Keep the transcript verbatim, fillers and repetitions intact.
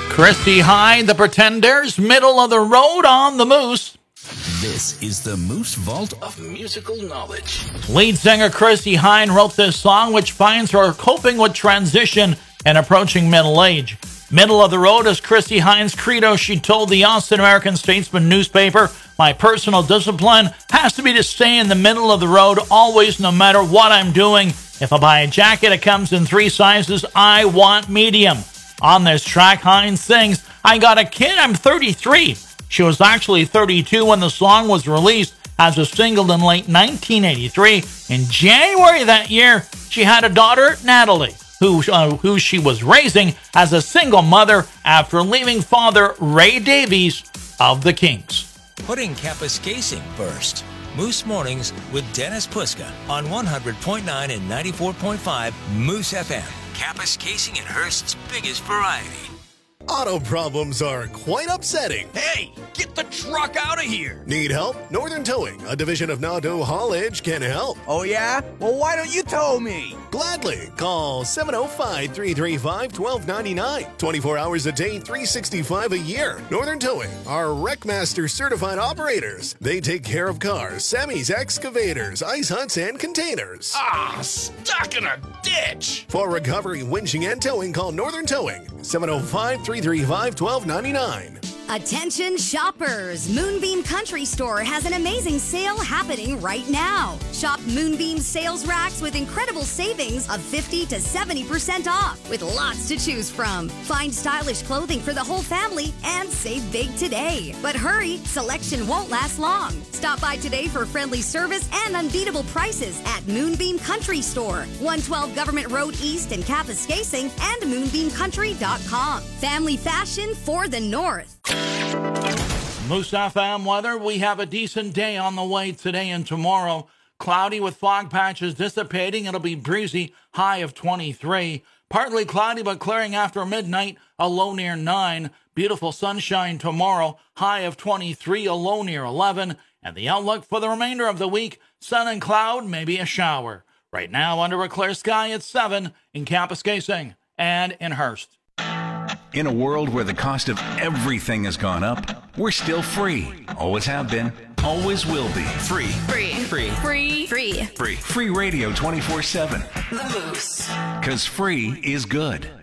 Chrissie Hynde, The Pretenders, middle of the road on the Moose. This is the Moose Vault of Musical Knowledge. Lead singer Chrissie Hynde wrote this song, which finds her coping with transition and approaching middle age. Middle of the road is Chrissie Hynde's credo. She told the Austin American-Statesman newspaper, "My personal discipline has to be to stay in the middle of the road always, no matter what I'm doing. If I buy a jacket, it comes in three sizes. I want medium." On this track, Hynde sings, "I got a kid, I'm thirty-three. She was actually thirty-two when the song was released as a single in late nineteen eighty-three. In January that year, she had a daughter, Natalie, who, uh, who she was raising as a single mother after leaving father Ray Davies of the Kings. Putting Kapuskasing first. Moose Mornings with Dennis Puska on one hundred point nine and ninety-four point five Moose F M. Kapuskasing and Hearst's biggest variety. Auto problems are quite upsetting. Hey, get the truck out of here. Need help? Northern Towing, a division of Nadeau Haulage, can help. Oh, yeah? Well, why don't you tow me? Gladly. Call seven oh five, three three five, one two nine nine. twenty-four hours a day, three sixty-five a year. Northern Towing are Wreckmaster certified operators. They take care of cars, semis, excavators, ice huts, and containers. Ah, stuck in a ditch. For recovery, winching, and towing, call Northern Towing. seven oh five, three three five, one two nine nine. Attention shoppers! Moonbeam Country Store has an amazing sale happening right now. Shop Moonbeam sales racks with incredible savings of fifty to seventy percent off, with lots to choose from. Find stylish clothing for the whole family and save big today. But hurry, selection won't last long. Stop by today for friendly service and unbeatable prices at Moonbeam Country Store, one twelve Government Road East in Kapuskasing, and moonbeam country dot com. Family fashion for the North. Moose F M weather, we have a decent day on the way today and tomorrow. Cloudy with fog patches dissipating. It'll be breezy, high of twenty-three. Partly cloudy but clearing after midnight, a low near nine. Beautiful sunshine tomorrow, high of twenty-three, a low near eleven. And the outlook for the remainder of the week, sun and cloud, maybe a shower. Right now, under a clear sky, it's seven in Kapuskasing and in Hearst. In a world where the cost of everything has gone up, we're still free. Always have been. Always will be. Free. Free. Free. Free. Free. Free. Free radio twenty-four seven. The Moose. Because free is good.